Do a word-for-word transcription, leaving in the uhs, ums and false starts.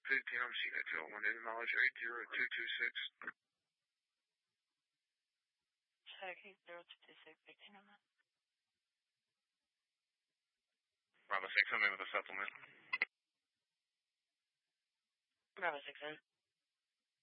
fifteen, I'm seeing that tail one in knowledge eight zero two two six. Check eight zero two two six, fifteen on that. Bravo six, I'm in with a supplement. Bravo six in.